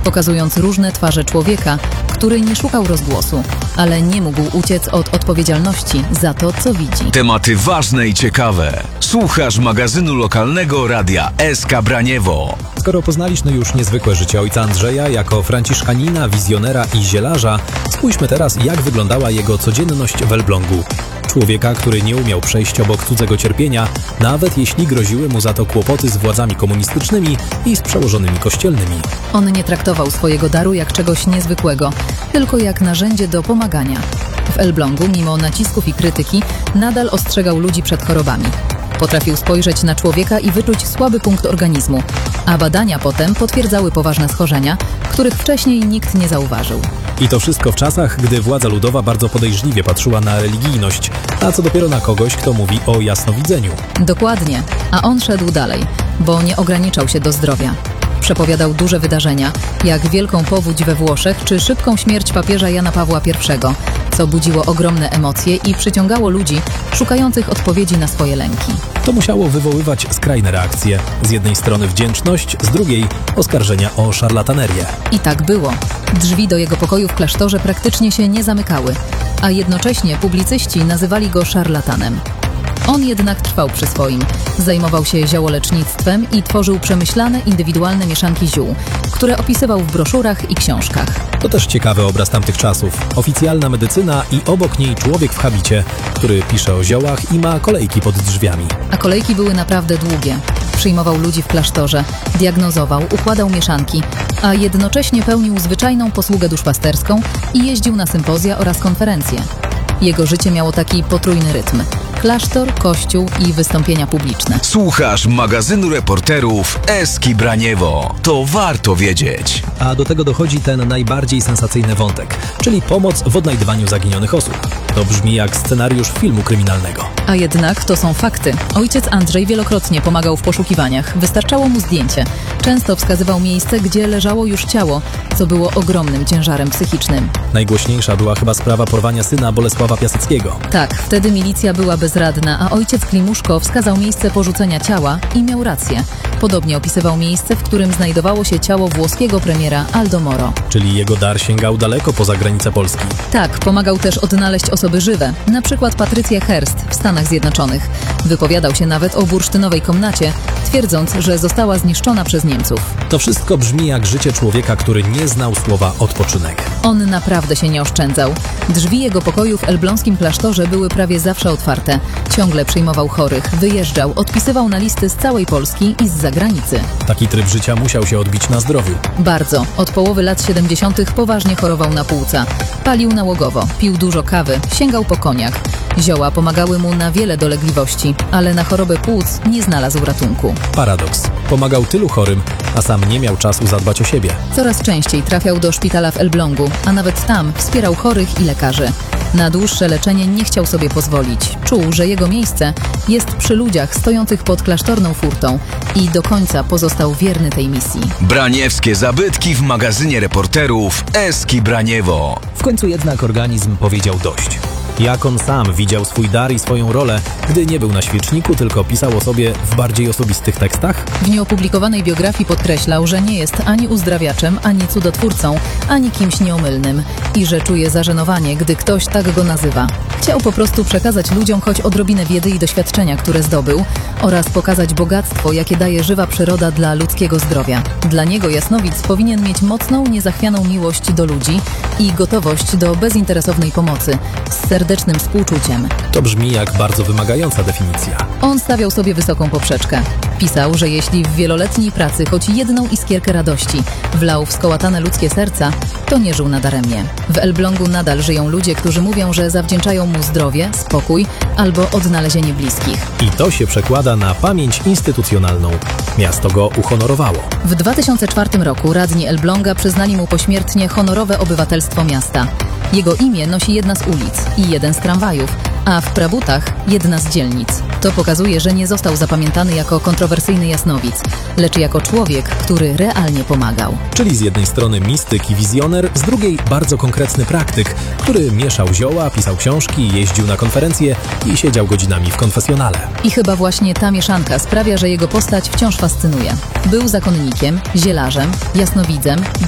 pokazując różne twarze człowieka, który nie szukał rozgłosu, ale nie mógł uciec od odpowiedzialności za to, co widzi. Tematy ważne i ciekawe. Słuchasz magazynu lokalnego Radia SK Braniewo. Skoro poznaliśmy już niezwykłe życie ojca Andrzeja jako franciszkanina, wizjonera i zielarza, spójrzmy teraz, jak wyglądała jego codzienność w Elblągu. Człowieka, który nie umiał przejść obok cudzego cierpienia, nawet jeśli groziły mu za to kłopoty z władzami komunistycznymi i z przełożonymi kościelnymi. On nie traktował swojego daru jak czegoś niezwykłego, tylko jak narzędzie do pomagania. W Elblągu, mimo nacisków i krytyki, nadal ostrzegał ludzi przed chorobami. Potrafił spojrzeć na człowieka i wyczuć słaby punkt organizmu, a badania potem potwierdzały poważne schorzenia, których wcześniej nikt nie zauważył. I to wszystko w czasach, gdy władza ludowa bardzo podejrzliwie patrzyła na religijność, a co dopiero na kogoś, kto mówi o jasnowidzeniu. Dokładnie, a on szedł dalej, bo nie ograniczał się do zdrowia. Przepowiadał duże wydarzenia, jak wielką powódź we Włoszech czy szybką śmierć papieża Jana Pawła I, co budziło ogromne emocje i przyciągało ludzi szukających odpowiedzi na swoje lęki. To musiało wywoływać skrajne reakcje. Z jednej strony wdzięczność, z drugiej oskarżenia o szarlatanerię. I tak było. Drzwi do jego pokoju w klasztorze praktycznie się nie zamykały, a jednocześnie publicyści nazywali go szarlatanem. On jednak trwał przy swoim. Zajmował się ziołolecznictwem i tworzył przemyślane, indywidualne mieszanki ziół, które opisywał w broszurach i książkach. To też ciekawy obraz tamtych czasów. Oficjalna medycyna i obok niej człowiek w habicie, który pisze o ziołach i ma kolejki pod drzwiami. A kolejki były naprawdę długie. Przyjmował ludzi w klasztorze, diagnozował, układał mieszanki, a jednocześnie pełnił zwyczajną posługę duszpasterską i jeździł na sympozja oraz konferencje. Jego życie miało taki potrójny rytm. Klasztor, kościół i wystąpienia publiczne. Słuchasz magazynu reporterów SK Braniewo. To warto wiedzieć. A do tego dochodzi ten najbardziej sensacyjny wątek, czyli pomoc w odnajdywaniu zaginionych osób. To brzmi jak scenariusz filmu kryminalnego. A jednak to są fakty. Ojciec Andrzej wielokrotnie pomagał w poszukiwaniach. Wystarczało mu zdjęcie. Często wskazywał miejsce, gdzie leżało już ciało, co było ogromnym ciężarem psychicznym. Najgłośniejsza była chyba sprawa porwania syna Bolesława Piaseckiego. Tak, wtedy milicja była bezradna, a ojciec Klimuszko wskazał miejsce porzucenia ciała i miał rację. Podobnie opisywał miejsce, w którym znajdowało się ciało włoskiego premiera Aldo Moro. Czyli jego dar sięgał daleko poza granice Polski. Tak, pomagał też odnaleźć osoby żywe, na przykład Patrycję Hearst w Stanach Zjednoczonych. Wypowiadał się nawet o bursztynowej komnacie, twierdząc, że została zniszczona przez Niemców. To wszystko brzmi jak życie człowieka, który nie znał słowa odpoczynek. On naprawdę się nie oszczędzał. Drzwi jego pokoju w elbląskim klasztorze były prawie zawsze otwarte. Ciągle przyjmował chorych, wyjeżdżał, odpisywał na listy z całej Polski i z zagranicy. Taki tryb życia musiał się odbić na zdrowiu. Bardzo. Od połowy lat 70. poważnie chorował na płuca. Palił nałogowo, pił dużo kawy, sięgał po koniak. Zioła pomagały mu na wiele dolegliwości, ale na chorobę płuc nie znalazł ratunku. Paradoks. Pomagał tylu chorym, a sam nie miał czasu zadbać o siebie. Coraz częściej trafiał do szpitala w Elblągu, a nawet tam wspierał chorych i lekarzy. Na dłuższe leczenie nie chciał sobie pozwolić. Czuł, że jego miejsce jest przy ludziach stojących pod klasztorną furtą i do końca pozostał wierny tej misji. Braniewskie zabytki w magazynie reporterów SK Braniewo. W końcu jednak organizm powiedział dość. Jak on sam widział swój dar i swoją rolę, gdy nie był na świeczniku, tylko pisał o sobie w bardziej osobistych tekstach? W nieopublikowanej biografii podkreślał, że nie jest ani uzdrawiaczem, ani cudotwórcą, ani kimś nieomylnym i że czuje zażenowanie, gdy ktoś tak go nazywa. Chciał po prostu przekazać ludziom choć odrobinę wiedzy i doświadczenia, które zdobył, oraz pokazać bogactwo, jakie daje żywa przyroda dla ludzkiego zdrowia. Dla niego jasnowic powinien mieć mocną, niezachwianą miłość do ludzi i gotowość do bezinteresownej pomocy, z serdecznym współczuciem. To brzmi jak bardzo wymagająca definicja. On stawiał sobie wysoką poprzeczkę. Pisał, że jeśli w wieloletniej pracy choć jedną iskierkę radości wlał w skołatane ludzkie serca, to nie żył nadaremnie. W Elblągu nadal żyją ludzie, którzy mówią, że zawdzięczają mu zdrowie, spokój albo odnalezienie bliskich. I to się przekłada na pamięć instytucjonalną. Miasto go uhonorowało. W 2004 roku radni Elbląga przyznali mu pośmiertnie honorowe obywatelstwo miasta. Jego imię nosi jedna z ulic i jeden z tramwajów, a w Prabutach jedna z dzielnic. To pokazuje, że nie został zapamiętany jako kontrowersyjny jasnowic, lecz jako człowiek, który realnie pomagał. Czyli z jednej strony mistyk i wizjoner, z drugiej bardzo konkretny praktyk, który mieszał zioła, pisał książki, jeździł na konferencje i siedział godzinami w konfesjonale. I chyba właśnie ta mieszanka sprawia, że jego postać wciąż fascynuje. Był zakonnikiem, zielarzem, jasnowidzem,